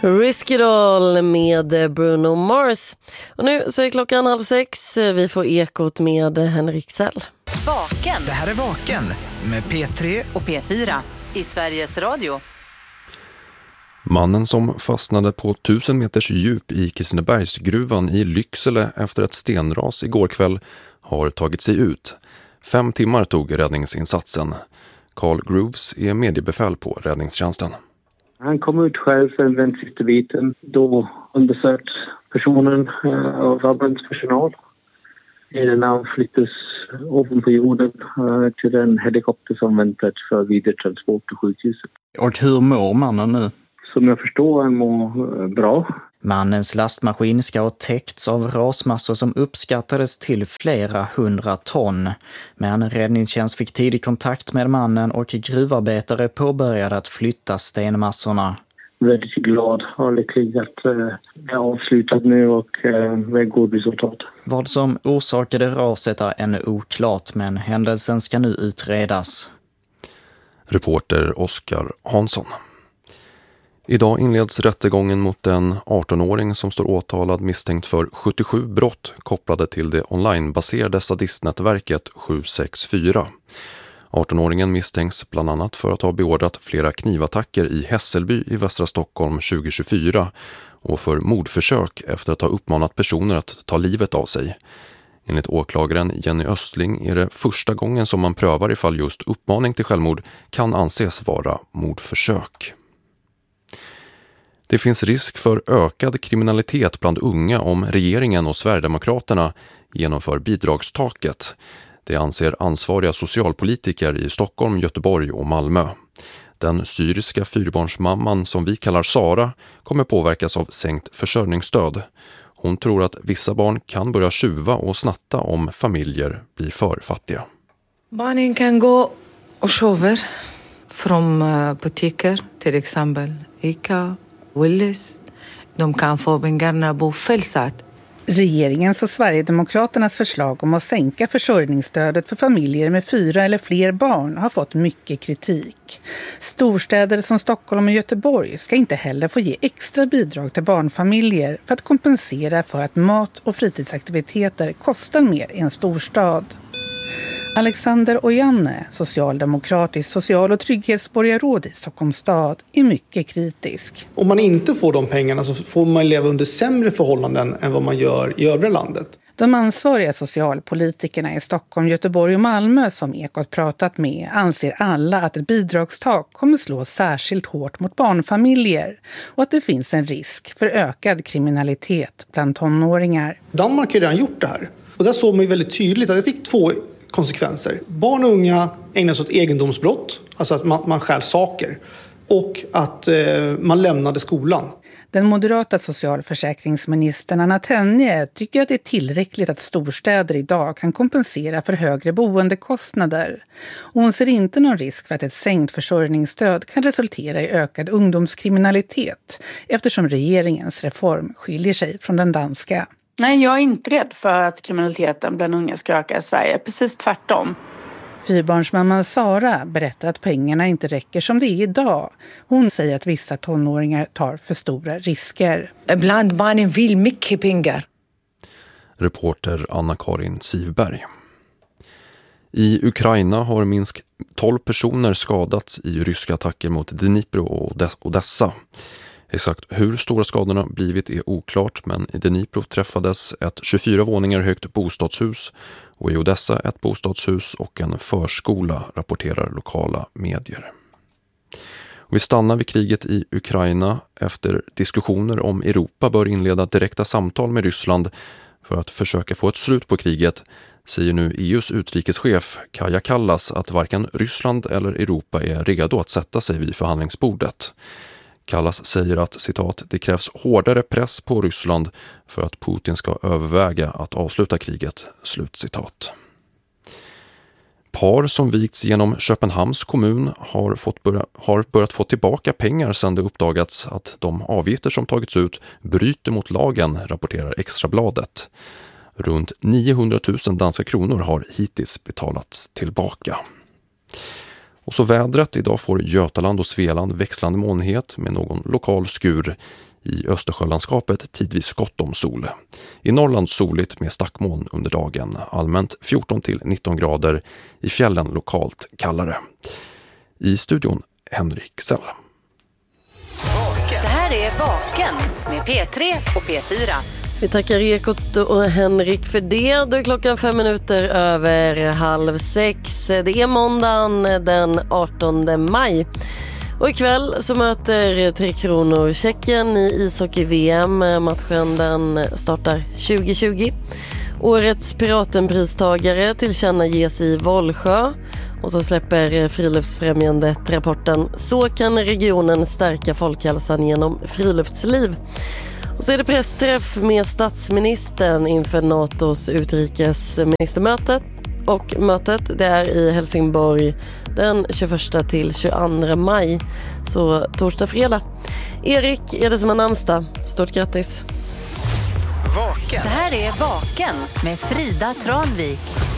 Risk It All med Bruno Mars. Och nu så är klockan 5:30. Vi får Ekot med Henrik Sell. Vaken. Det här är Vaken med P3 och P4 i Sveriges Radio. Mannen som fastnade på 1000 meters djup i Kristinebergsgruvan i Lycksele efter ett stenras igår kväll har tagit sig ut. 5 timmar tog räddningsinsatsen. Carl Grooves är mediebefäl på räddningstjänsten. Han kom ut själv sen den sista biten. Då undersökt personen av ambulanspersonal innan han flyttas ovanpå jorden till den helikopter som väntat för vidare transport till sjukhuset. Och hur mår mannen nu? Som jag förstår, han mår bra. Mannens lastmaskin ska ha täckts av rasmassor som uppskattades till flera 100 ton. Men räddningstjänst fick tidig kontakt med mannen och gruvarbetare påbörjade att flytta stenmassorna. Väldigt glad och lycklig att det är avslutat nu och med god resultat. Vad som orsakade raset är ännu oklart, men händelsen ska nu utredas. Reporter Oskar Hansson. Idag inleds rättegången mot en 18-åring som står åtalad misstänkt för 77 brott kopplade till det onlinebaserade sadistnätverket 764. 18-åringen misstänks bland annat för att ha beordrat flera knivattacker i Hässelby i västra Stockholm 2024 och för mordförsök efter att ha uppmanat personer att ta livet av sig. Enligt åklagaren Jenny Östling är det första gången som man prövar ifall just uppmaning till självmord kan anses vara mordförsök. Det finns risk för ökad kriminalitet bland unga om regeringen och Sverigedemokraterna genomför bidragstaket. Det anser ansvariga socialpolitiker i Stockholm, Göteborg och Malmö. Den syriska 4-barnsmamman som vi kallar Sara kommer påverkas av sänkt försörjningsstöd. Hon tror att vissa barn kan börja tjuva och snatta om familjer blir för fattiga. Barnen kan gå och tjuva från butiker, till exempel Ica, Willys. De kan få pengarna på felsatt. Regeringens och Sverigedemokraternas förslag om att sänka försörjningsstödet för familjer med 4 eller fler barn har fått mycket kritik. Storstäder som Stockholm och Göteborg ska inte heller få ge extra bidrag till barnfamiljer för att kompensera för att mat- och fritidsaktiviteter kostar mer i en storstad. Alexander Ojanne, socialdemokratisk social- och trygghetsborgarråd i Stockholms stad, är mycket kritisk. Om man inte får de pengarna så får man leva under sämre förhållanden än vad man gör i övriga landet. De ansvariga socialpolitikerna i Stockholm, Göteborg och Malmö som Ekot pratat med anser alla att ett bidragstak kommer slå särskilt hårt mot barnfamiljer och att det finns en risk för ökad kriminalitet bland tonåringar. Danmark har redan gjort det här och där såg man ju väldigt tydligt att det fick 2 konsekvenser. Barn och unga ägnar sig åt egendomsbrott, alltså att man stjäl saker, och att man lämnade skolan. Den moderata socialförsäkringsministern Anna Tenje tycker att det är tillräckligt att storstäder idag kan kompensera för högre boendekostnader. Och hon ser inte någon risk för att ett sänkt försörjningsstöd kan resultera i ökad ungdomskriminalitet eftersom regeringens reform skiljer sig från den danska. Nej, jag är inte rädd för att kriminaliteten bland unga ska öka i Sverige. Precis tvärtom. 4-barnsmamman Sara berättar att pengarna inte räcker som det är idag. Hon säger att vissa tonåringar tar för stora risker. Ibland barnen vill mycket pengar. Reporter Anna-Karin Sivberg. I Ukraina har minst 12 personer skadats i ryska attacker mot Dnipro och Odessa. Exakt hur stora skadorna blivit är oklart, men i Dnipro träffades ett 24 våningar högt bostadshus och i Odessa ett bostadshus och en förskola, rapporterar lokala medier. Och vi stannar vid kriget i Ukraina. Efter diskussioner om Europa bör inleda direkta samtal med Ryssland för att försöka få ett slut på kriget, säger nu EUs utrikeschef Kaja Kallas att varken Ryssland eller Europa är redo att sätta sig vid förhandlingsbordet. Kallas säger att, citat, det krävs hårdare press på Ryssland för att Putin ska överväga att avsluta kriget, slutcitat. Par som vigts genom Köpenhamns kommun har börjat få tillbaka pengar sedan det uppdagats att de avgifter som tagits ut bryter mot lagen, rapporterar Extrabladet. Runt 900 000 danska kronor har hittills betalats tillbaka. Och så vädret. Idag får Götaland och Svealand växlande molnighet med någon lokal skur. I Östersjölandskapet tidvis gott om sol. I Norrland soligt med stackmoln under dagen. Allmänt 14-19 grader. I fjällen lokalt kallare. I studion Henrik Sell. Det här är Vaken med P3 och P4. Vi tackar Ekot och Henrik för det. Då är klockan 5 minuter över 5:30. Det är måndagen den 18 maj. Och ikväll så möter Tre Kronor Tjeckien i ishockey-VM. Matchen den startar 2020. Årets Piratenpristagare tillkännages i Vollsjö. Och så släpper Friluftsfrämjandet rapporten Så kan regionen stärka folkhälsan genom friluftsliv. Och så är det pressträff med statsministern inför NATOs utrikesministermötet. Och mötet det är i Helsingborg den 21 till 22 maj. Så torsdag, fredag. Erik är det som har namnsdag. Stort grattis. Vaken. Det här är Vaken med Frida Tranvik.